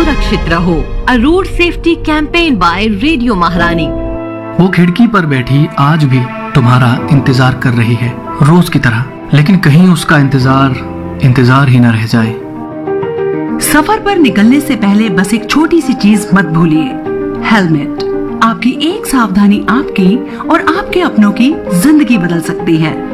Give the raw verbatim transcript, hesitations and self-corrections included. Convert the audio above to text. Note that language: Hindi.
सुरक्षित रहो। अ road safety campaign bye radio महारानी। वो खिड़की पर बैठी आज भी तुम्हारा इंतजार कर रही है, रोज की तरह, लेकिन कहीं उसका इंतजार इंतजार ही न रह जाए। सफर पर निकलने से पहले बस एक छोटी सी चीज मत भूलिए, हेलमेट। आपकी एक सावधानी आपकी और आपके अपनों की जिंदगी बदल सकती है।